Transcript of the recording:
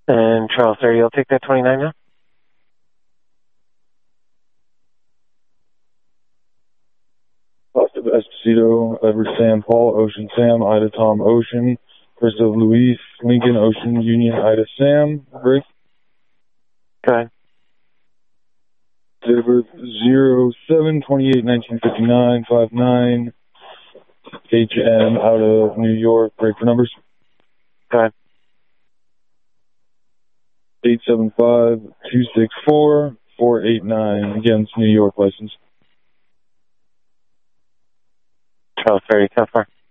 And Charles 30, you'll take that 29 now? Costa Esposito, Edward Sam Paul, Ocean Sam, Ida Tom Ocean, Christopher Luis, Lincoln Ocean Union, Ida Sam, break. Go ahead. Date of birth 07/28/1959, 59, HM out of New York, break for numbers. Go ahead. 875-264-489, against New York license. Charles 30, 10-4.